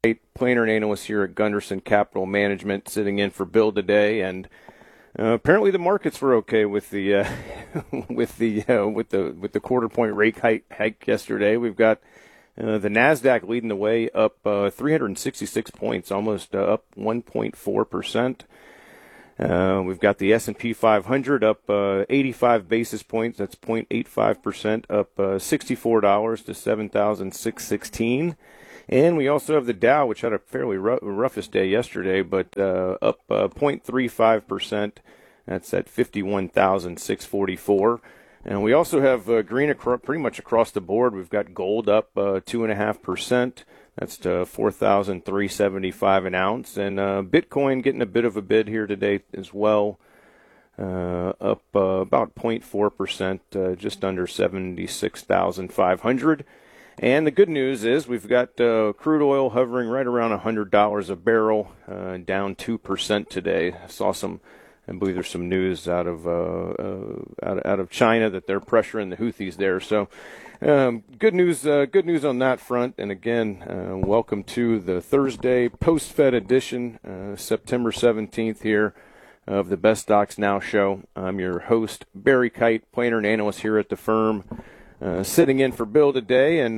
Planner and analyst here at Gunderson Capital Management, sitting in for Bill today, and apparently the markets were okay with the with the quarter point rate hike yesterday. We've got the Nasdaq leading the way, up 366 points, almost up 1.4%. We've got the S&P 500 up 85 basis points. That's 0.85%, up $64 to 7,616. And we also have the Dow, which had a fairly roughest day yesterday, but up 0.35%. That's at 51,644. And we also have green pretty much across the board. We've got gold up 2.5%. That's to 4,375 an ounce. And Bitcoin getting a bit of a bid here today as well, up about 0.4%, just under 76,500. And the good news is we've got crude oil hovering right around $100 a barrel, down 2% today. I believe there's some news out of China that they're pressuring the Houthis there. So good news on that front. And again, welcome to the Thursday post-Fed edition, September 17th here of the Best Stocks Now show. I'm your host, Barry Kite, planner and analyst here at the firm. Sitting in for Bill today, and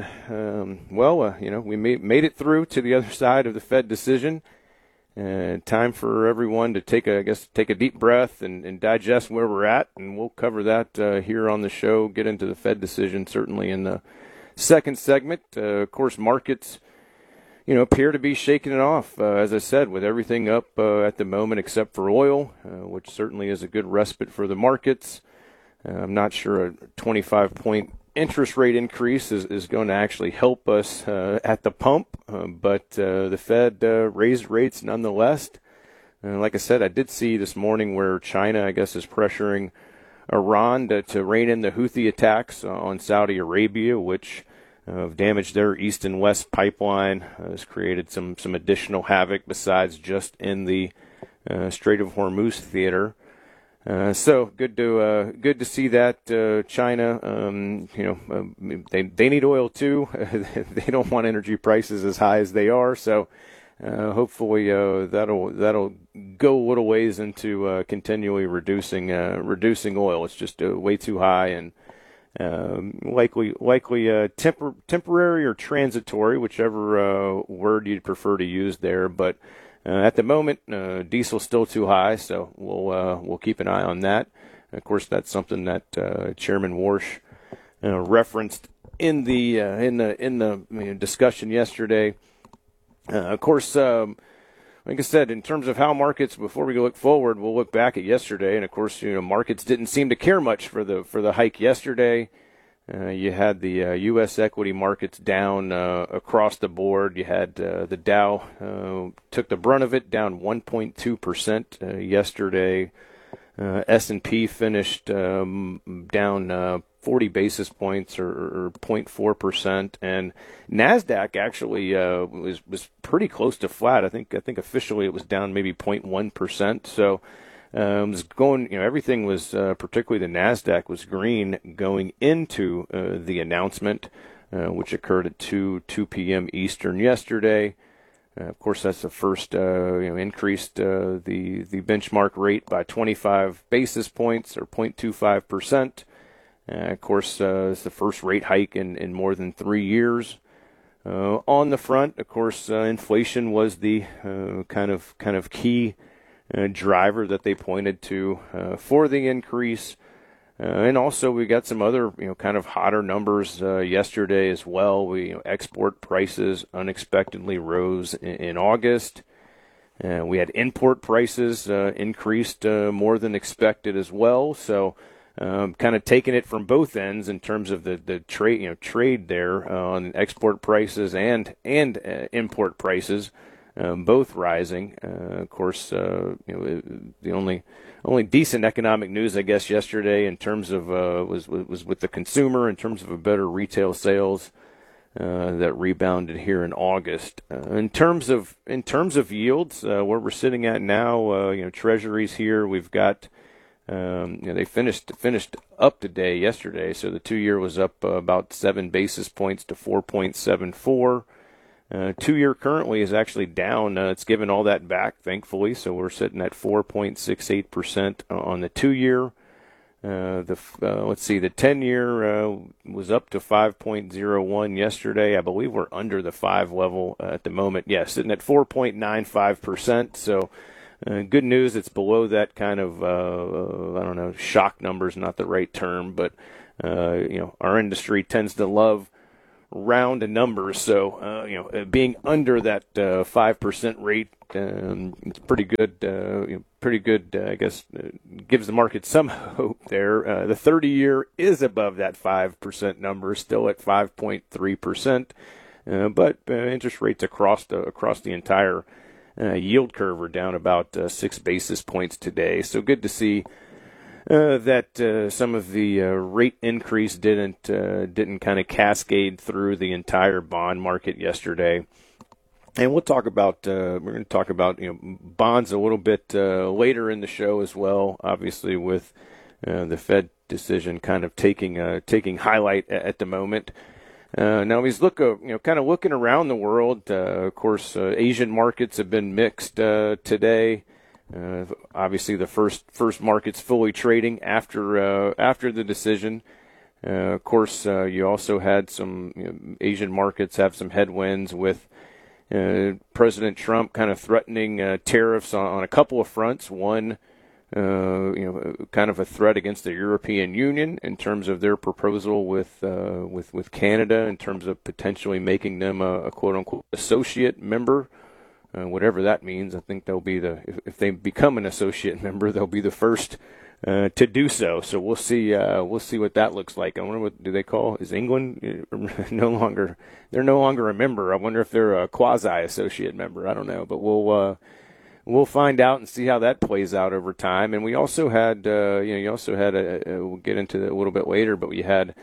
we made it through to the other side of the Fed decision. Time for everyone to take a deep breath and digest where we're at, and we'll cover that here on the show. Get into the Fed decision certainly in the second segment. Of course, markets, appear to be shaking it off. As I said, with everything up at the moment except for oil, which certainly is a good respite for the markets. I'm not sure a 25-point interest rate increase is going to actually help us at the pump, but the Fed raised rates nonetheless. Like I said, I did see this morning where China, I guess, is pressuring Iran to rein in the Houthi attacks on Saudi Arabia, which have damaged their east and west pipeline, has created some additional havoc besides just in the Strait of Hormuz theater. So good to see that China, they need oil too. They don't want energy prices as high as they are. So hopefully that'll go a little ways into continually reducing oil. It's just way too high, and likely temporary or transitory, whichever word you'd prefer to use there, but. At the moment, diesel's still too high, so we'll keep an eye on that. Of course, that's something that Chairman Warsh referenced in the discussion yesterday. Of course, like I said, in terms of how markets, before we look forward, we'll look back at yesterday, and of course, markets didn't seem to care much for the hike yesterday. You had the U.S. equity markets down across the board. You had the Dow took the brunt of it, down 1.2% yesterday. S&P finished down 40 basis points or 0.4%, and Nasdaq actually was pretty close to flat. I think officially it was down maybe 0.1%. So. Was going, everything was, particularly the Nasdaq was green going into the announcement, which occurred at 2 p.m. Eastern yesterday. Of course, that's the first, increased the benchmark rate by 25 basis points or 0.25%. Of course, it's the first rate hike in more than 3 years. On the front, of course, inflation was the kind of key driver that they pointed to for the increase. And also we got some other, kind of hotter numbers yesterday as well. Export prices unexpectedly rose in August. We had import prices increased more than expected as well. So kind of taking it from both ends in terms of the trade there on export prices and import prices. Both rising. Of course, the only decent economic news, I guess, yesterday in terms of was with the consumer in terms of a better retail sales that rebounded here in August. In terms of yields, where we're sitting at now, Treasuries here, we've got they finished up today yesterday, so the 2-year was up about 7 basis points to 4.74. 2-year currently is actually down. It's given all that back, thankfully. So we're sitting at 4.68% on the 2-year. Let's see, the 10-year was up to 5.01 yesterday. I believe we're under the 5 level at the moment. Yeah, sitting at 4.95%. So good news. It's below that kind of, I don't know, shock number's not the right term, but, our industry tends to love round numbers. So, being under that 5% rate, it's pretty good. Pretty good, I guess, gives the market some hope there. The 30-year is above that 5% number, still at 5.3%, but interest rates across the entire yield curve are down about 6 basis points today. So good to see that some of the rate increase didn't kind of cascade through the entire bond market yesterday. And we'll talk about we're going to talk about bonds a little bit later in the show as well. Obviously, with the Fed decision kind of taking highlight at the moment. Now he's kind of looking around the world. Of course, Asian markets have been mixed today. Obviously, the first market's fully trading after the decision. Of course, you also had some Asian markets have some headwinds with President Trump kind of threatening tariffs on a couple of fronts. One, kind of a threat against the European Union in terms of their proposal with Canada in terms of potentially making them a quote unquote associate member, whatever that means. I think they'll be if they become an associate member, they'll be the first to do so. So we'll see what that looks like. I wonder what do they call? Is England no longer? They're no longer a member. I wonder if they're a quasi associate member. I don't know, but we'll find out and see how that plays out over time. And we also had you also had we'll get into it a little bit later, but we had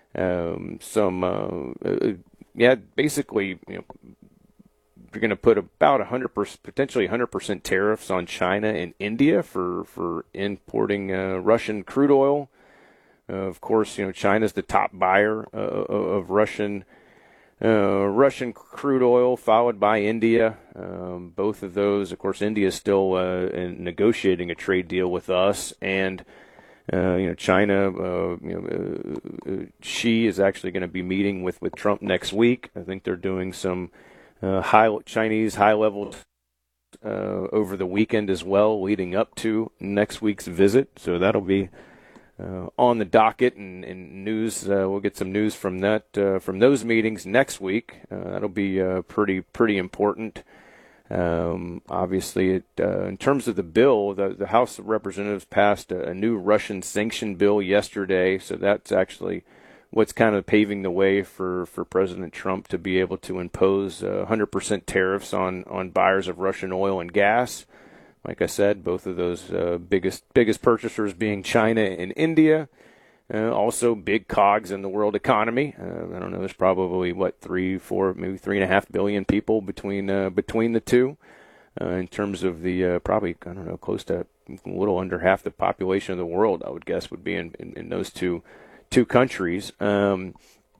basically you're going to put about 100%, potentially 100% tariffs on China and India for importing Russian crude oil. Of course, China's the top buyer of Russian crude oil, followed by India. Both of those, of course, India is still negotiating a trade deal with us, and China. Xi is actually going to be meeting with Trump next week. I think they're doing some Chinese high-level over the weekend as well, leading up to next week's visit. So that'll be on the docket and news. We'll get some news from from those meetings next week. That'll be pretty important. Obviously, in terms of the bill, the House of Representatives passed a new Russian sanction bill yesterday. So that's actually what's kind of paving the way for President Trump to be able to impose 100% tariffs on buyers of Russian oil and gas. Like I said, both of those biggest purchasers being China and India. Also big cogs in the world economy. I don't know, there's probably 3, 4, maybe 3.5 billion people between the two. In terms of the probably, I don't know, close to a little under half the population of the world, I would guess, would be in those two countries. From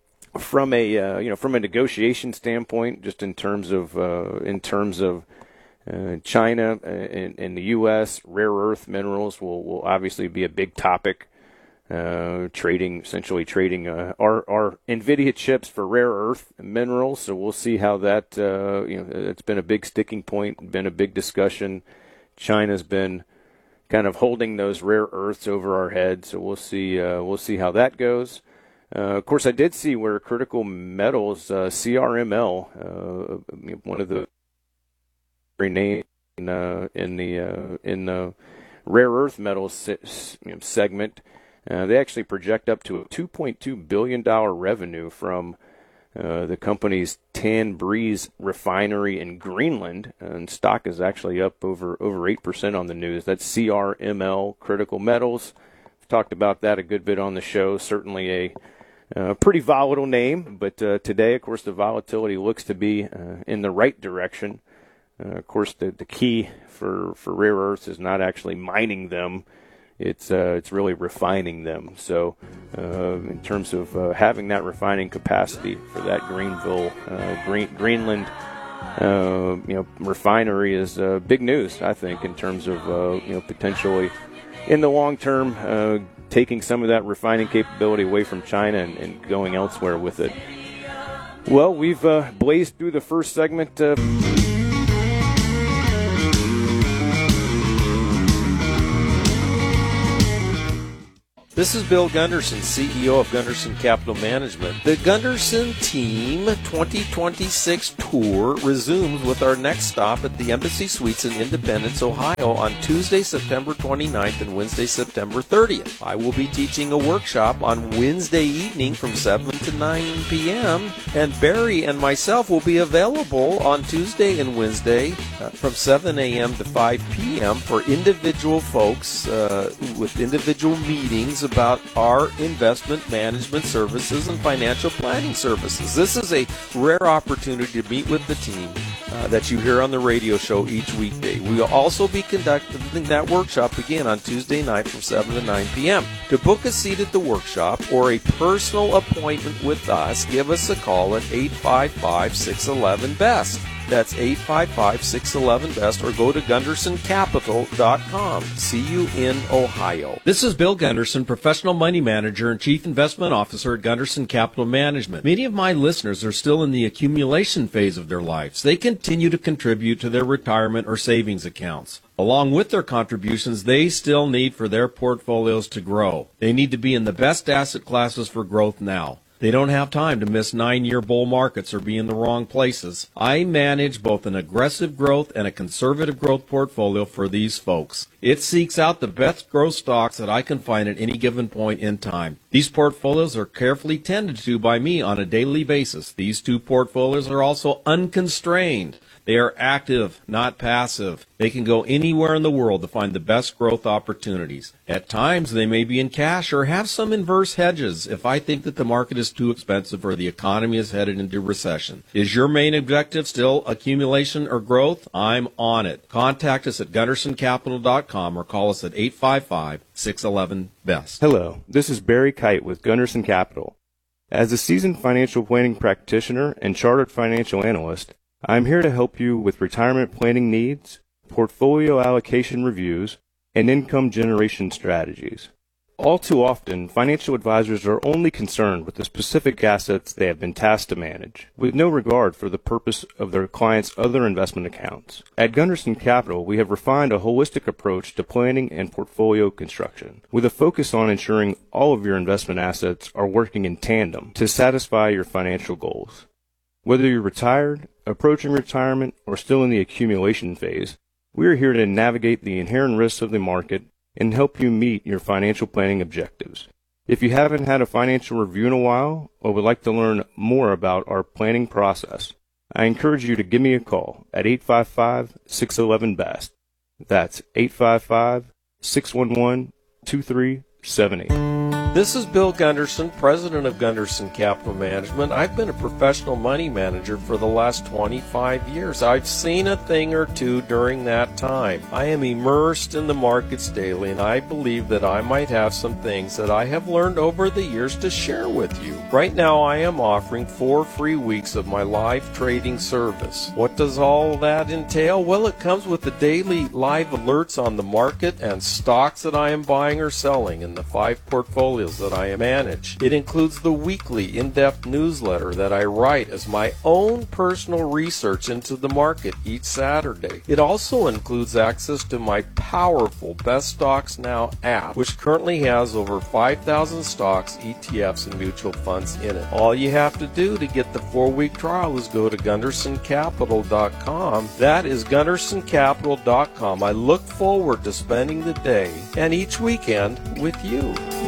a negotiation standpoint, just in terms of China and the U.S., rare earth minerals will obviously be a big topic. Essentially trading our NVIDIA chips for rare earth minerals. So we'll see how that. It's been a big sticking point, been a big discussion. China's been kind of holding those rare earths over our heads. So we'll see how that goes. Of course, I did see where critical metals, CRML, one of the names in the rare earth metals segment, they actually project up to a $2.2 billion revenue from the company's Tanbreez refinery in Greenland, and stock is actually up over 8% on the news. That's CRML, Critical Metals. We've talked about that a good bit on the show. Certainly a pretty volatile name, but today, of course, the volatility looks to be in the right direction. Of course, the key for rare earths is not actually mining them. It's really refining them. So in terms of having that refining capacity for that Greenville, Greenland, refinery is big news, I think, in terms of potentially in the long term taking some of that refining capability away from China and going elsewhere with it. Well, we've blazed through the first segment. This is Bill Gunderson, CEO of Gunderson Capital Management. The Gunderson Team 2026 tour resumes with our next stop at the Embassy Suites in Independence, Ohio on Tuesday, September 29th and Wednesday, September 30th. I will be teaching a workshop on Wednesday evening from 7 to 9 p.m. and Barry and myself will be available on Tuesday and Wednesday from 7 a.m. to 5 p.m. for individual folks with individual meetings about our investment management services and financial planning services. This is a rare opportunity to meet with the team that you hear on the radio show each weekday. We will also be conducting that workshop again on Tuesday night from 7 to 9 p.m. To book a seat at the workshop or a personal appointment with us, give us a call at 855-611-BEST. That's 855-611-BEST, or go to GundersonCapital.com. See you in Ohio. This is Bill Gunderson, Professional Money Manager and Chief Investment Officer at Gunderson Capital Management. Many of my listeners are still in the accumulation phase of their lives. They continue to contribute to their retirement or savings accounts. Along with their contributions, they still need for their portfolios to grow. They need to be in the best asset classes for growth now. They don't have time to miss 9-year bull markets or be in the wrong places. I manage both an aggressive growth and a conservative growth portfolio for these folks. It seeks out the best growth stocks that I can find at any given point in time. These portfolios are carefully tended to by me on a daily basis. These two portfolios are also unconstrained. They are active, not passive. They can go anywhere in the world to find the best growth opportunities. At times, they may be in cash or have some inverse hedges if I think that the market is too expensive or the economy is headed into recession. Is your main objective still accumulation or growth? I'm on it. Contact us at GundersonCapital.com or call us at 855-611-BEST. Hello, this is Barry Kite with Gunderson Capital. As a seasoned financial planning practitioner and chartered financial analyst, I'm here to help you with retirement planning needs, portfolio allocation reviews, and income generation strategies. All too often, financial advisors are only concerned with the specific assets they have been tasked to manage, with no regard for the purpose of their clients' other investment accounts. At Gunderson Capital, we have refined a holistic approach to planning and portfolio construction, with a focus on ensuring all of your investment assets are working in tandem to satisfy your financial goals. Whether you're retired, approaching retirement, or still in the accumulation phase, we are here to navigate the inherent risks of the market and help you meet your financial planning objectives. If you haven't had a financial review in a while or would like to learn more about our planning process, I encourage you to give me a call at 855-611-BEST. That's 855-611-2378. This is Bill Gunderson, President of Gunderson Capital Management. I've been a professional money manager for the last 25 years. I've seen a thing or two during that time. I am immersed in the markets daily, and I believe that I might have some things that I have learned over the years to share with you. Right now, I am offering 4 free weeks of my live trading service. What does all that entail? Well, it comes with the daily live alerts on the market and stocks that I am buying or selling in the 5 portfolios that I manage. It includes the weekly in-depth newsletter that I write as my own personal research into the market each Saturday. It also includes access to my powerful Best Stocks Now app, which currently has over 5,000 stocks, ETFs, and mutual funds in it. All you have to do to get the 4-week trial is go to GundersonCapital.com. That is GundersonCapital.com. I look forward to spending the day and each weekend with you.